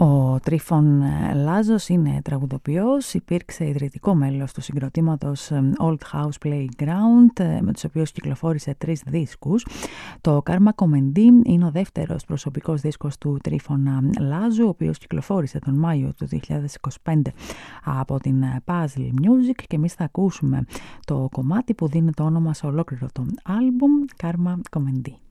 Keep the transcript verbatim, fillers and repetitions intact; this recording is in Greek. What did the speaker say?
Ο Τρίφων Λάζος είναι τραγουδοποιός, υπήρξε ιδρυτικό μέλος του συγκροτήματος Old House Playground, με τους οποίους κυκλοφόρησε τρεις δίσκους. Το Karma Comedy είναι ο δεύτερος προσωπικός δίσκος του Τρίφωνα Λάζου, ο οποίος κυκλοφόρησε τον Μάιο του δύο χιλιάδες είκοσι πέντε από την Puzzle Music, και εμείς θα ακούσουμε το κομμάτι που δίνει το όνομα σε ολόκληρο το άλμπουμ, Karma Comedy.